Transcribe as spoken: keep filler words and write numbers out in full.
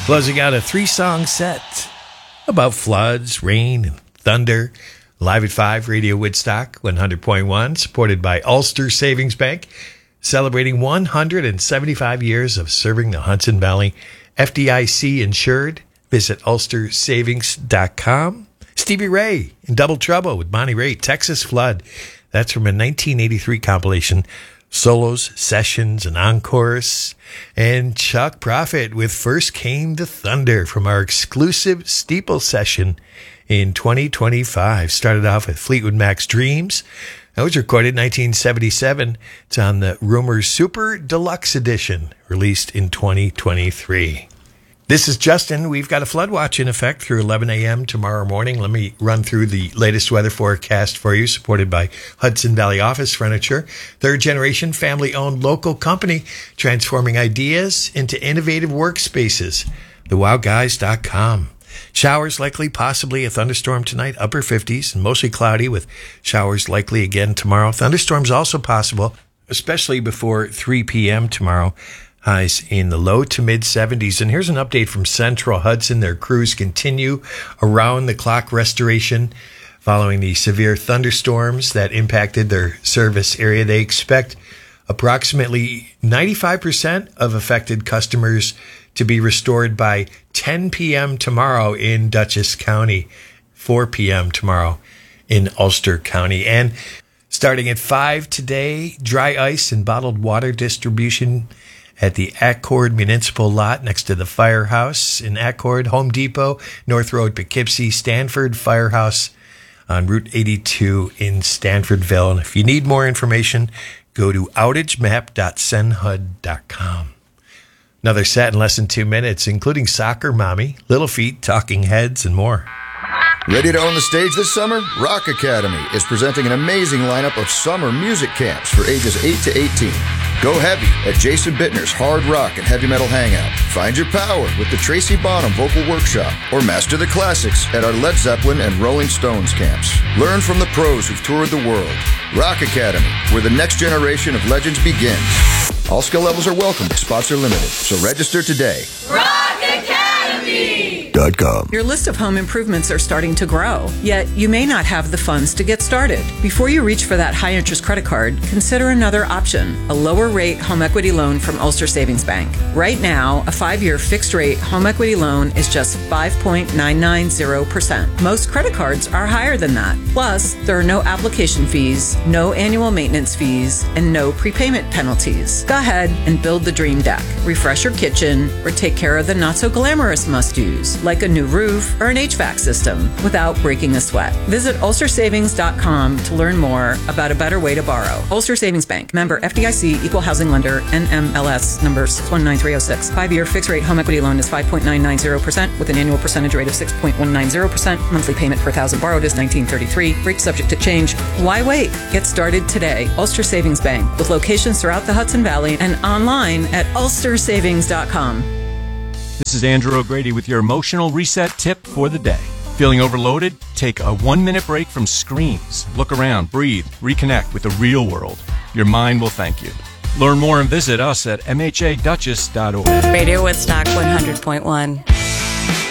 Closing out a three-song set about floods, rain, and thunder. Live at five, Radio Woodstock, one hundred point one, supported by Ulster Savings Bank, celebrating one hundred seventy-five years of serving the Hudson Valley. F D I C insured. Visit ulster savings dot com. Stevie Ray in Double Trouble with Bonnie Raitt, Texas Flood. That's from a nineteen eighty-three compilation, Solos, Sessions, and Encores. And Chuck Prophet with First Came the Thunder from our exclusive Steeple session in twenty twenty-five. Started off with Fleetwood Mac's Dreams. That was recorded in nineteen seventy-seven. It's on the Rumors Super Deluxe Edition, released in twenty twenty-three. This is Justin. We've got a flood watch in effect through eleven a.m. tomorrow morning. Let me run through the latest weather forecast for you, supported by Hudson Valley Office Furniture. Third generation, family-owned local company, transforming ideas into innovative workspaces. the wow guys dot com. Showers likely, possibly a thunderstorm tonight, upper fifties, and mostly cloudy with showers likely again tomorrow. Thunderstorms also possible, especially before three p.m. tomorrow. Highs in the low to mid seventies. And here's an update from Central Hudson. Their crews continue around the clock restoration following the severe thunderstorms that impacted their service area. They expect approximately ninety-five percent of affected customers to be restored by ten p.m. tomorrow in Dutchess County, four p.m. tomorrow in Ulster County. And starting at five today, dry ice and bottled water distribution at the Accord Municipal Lot next to the Firehouse in Accord, Home Depot, North Road, Poughkeepsie, Stanford Firehouse on Route eighty-two in Stanfordville. And if you need more information, go to outage map dot senhud dot com. Another set in less than two minutes, including Soccer Mommy, Little Feat, Talking Heads, and more. Ready to own the stage this summer? Rock Academy is presenting an amazing lineup of summer music camps for ages eight to eighteen. Go heavy at Jason Bittner's Hard Rock and Heavy Metal Hangout. Find your power with the Tracy Bonham Vocal Workshop, or master the classics at our Led Zeppelin and Rolling Stones camps. Learn from the pros who've toured the world. Rock Academy, where the next generation of legends begins. All skill levels are welcome. Spots are limited, so register today. Rock Academy! Your list of home improvements are starting to grow, yet you may not have the funds to get started. Before you reach for that high-interest credit card, consider another option, a lower-rate home equity loan from Ulster Savings Bank. Right now, a five-year fixed-rate home equity loan is just five point nine nine zero percent. Most credit cards are higher than that. Plus, there are no application fees, no annual maintenance fees, and no prepayment penalties. Go ahead and build the dream deck, refresh your kitchen, or take care of the not-so-glamorous must-dos, like a new roof or an H V A C system, without breaking a sweat. Visit ulster savings dot com to learn more about a better way to borrow. Ulster Savings Bank, member F D I C, equal housing lender, N M L S number six one nine three oh six. Five-year fixed-rate home equity loan is five point nine nine zero percent with an annual percentage rate of six point one nine zero percent. Monthly payment per thousand borrowed is nineteen thirty-three. Rate subject to change. Why wait? Get started today. Ulster Savings Bank, with locations throughout the Hudson Valley and online at ulster savings dot com. This is Andrew O'Grady with your emotional reset tip for the day. Feeling overloaded? Take a one-minute break from screens. Look around, breathe, reconnect with the real world. Your mind will thank you. Learn more and visit us at m h a dutchess dot org. Radio Woodstock one hundred point one.